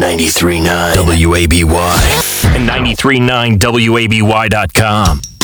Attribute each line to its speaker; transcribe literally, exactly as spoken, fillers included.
Speaker 1: ninety-three point nine W A B Y and ninety-three point nine W A B Y dot com.